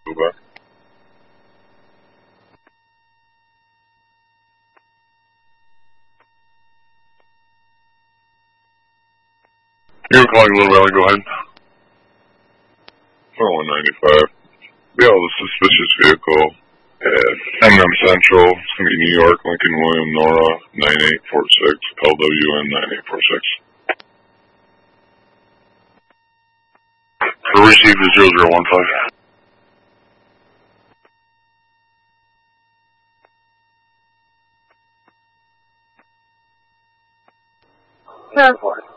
Over. You were calling a little while ago, go ahead. 195. We have a suspicious vehicle at M&M Central. It's going to be New York, Lincoln, William, Nora, 9846, LWN 9846. The receive is 0015. Airport.